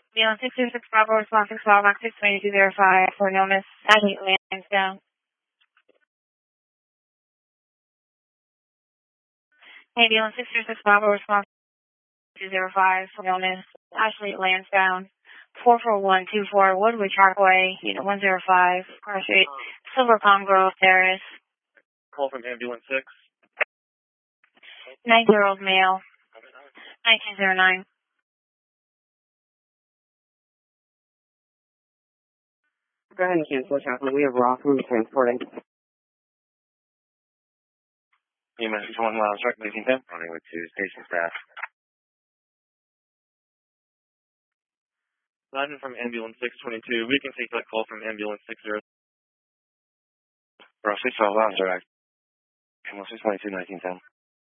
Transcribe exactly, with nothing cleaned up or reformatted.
Neon six zero six Bravo, response six Bravo, Max six twenty-two verify for no miss. Athlete lands down. Hey, Neon six zero six Bravo, response two zero five for no miss. Ashley Lansdowne. four four one two four Woodward Parkway, Unit one zero five, Car Street, Silver Palm Grove Terrace. Call from ambulance six. nine-year-old male, nineteen oh nine. Go ahead and cancel the chaplain. We have Ross who's transporting. E M S six one Lounge, Truck nineteen ten. Running with two station staff. Landing from ambulance six twenty-two. We can take that call from ambulance six zero. Ross six twelve Lounge, direct. Ambulance six twenty-two, nineteen ten.